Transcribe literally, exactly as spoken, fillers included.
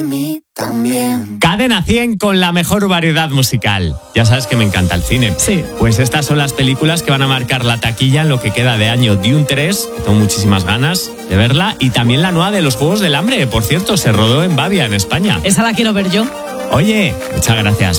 mí también. Cadena cien con la mejor variedad musical. Ya sabes que me encanta el cine. Sí. Pues estas son las películas que van a marcar la taquilla en lo que queda de año. Dune tres, que tengo muchísimas ganas de verla. Y también la nueva de los Juegos del Hambre. Por cierto, se rodó en Bavia, en España. Esa la quiero ver yo. Oye, muchas gracias.